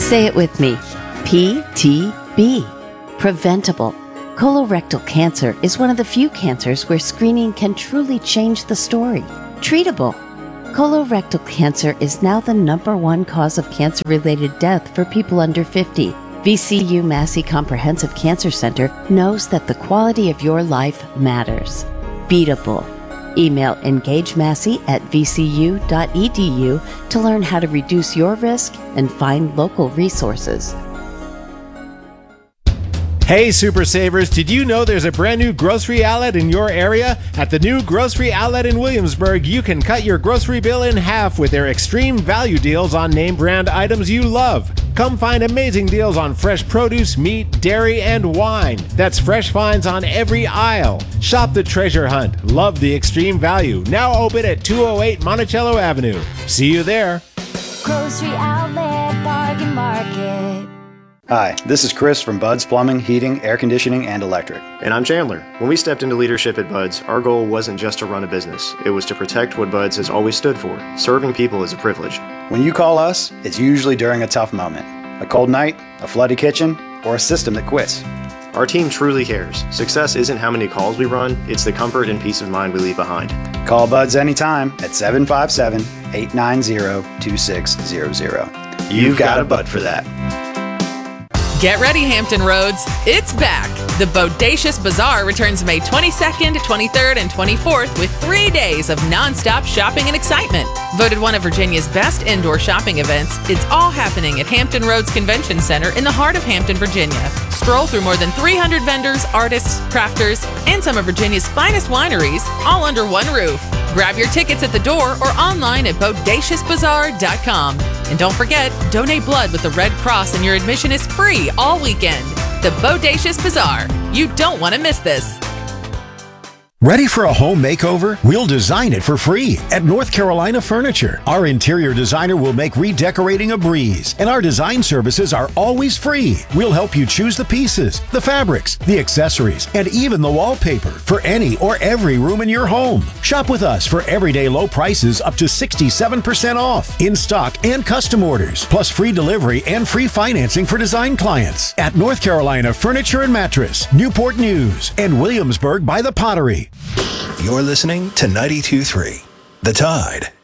Say it with me. PTB. Preventable. Colorectal cancer is one of the few cancers where screening can truly change the story. Treatable. Colorectal cancer is now the #1 cause of cancer-related death for people under 50. VCU Massey Comprehensive Cancer Center knows that the quality of your life matters. Beatable. Email engagemassey@vcu.edu to learn how to reduce your risk and find local resources. Hey, Super Savers, did you know there's a brand new grocery outlet in your area? At the new grocery outlet in Williamsburg, you can cut your grocery bill in half with their extreme value deals on name brand items you love. Come find amazing deals on fresh produce, meat, dairy, and wine. That's fresh finds on every aisle. Shop the treasure hunt. Love the extreme value. Now open at 208 Monticello Avenue. See you there. Grocery Outlet Bargain Market. Hi, this is Chris from Bud's Plumbing, Heating, Air Conditioning, and Electric. And I'm Chandler. When we stepped into leadership at Bud's, our goal wasn't just to run a business. It was to protect what Bud's has always stood for. Serving people is a privilege. When you call us, it's usually during a tough moment. A cold night, a flooded kitchen, or a system that quits. Our team truly cares. Success isn't how many calls we run, it's the comfort and peace of mind we leave behind. Call Bud's anytime at 757-890-2600. You've got a Bud for that. Get ready, Hampton Roads. It's back. The Bodacious Bazaar returns May 22nd, 23rd, and 24th with 3 days of nonstop shopping and excitement. Voted one of Virginia's best indoor shopping events, it's all happening at Hampton Roads Convention Center in the heart of Hampton, Virginia. Stroll through more than 300 vendors, artists, crafters, and some of Virginia's finest wineries, all under one roof. Grab your tickets at the door or online at bodaciousbazaar.com. And don't forget, donate blood with the Red Cross and your admission is free all weekend. The Bodacious Bazaar. You don't want to miss this. Ready for a home makeover? We'll design it for free at North Carolina Furniture. Our interior designer will make redecorating a breeze, and our design services are always free. We'll help you choose the pieces, the fabrics, the accessories, and even the wallpaper for any or every room in your home. Shop with us for everyday low prices up to 67% off, in stock and custom orders, plus free delivery and free financing for design clients at North Carolina Furniture and Mattress, Newport News, and Williamsburg by the Pottery. You're listening to 92.3 The Tide.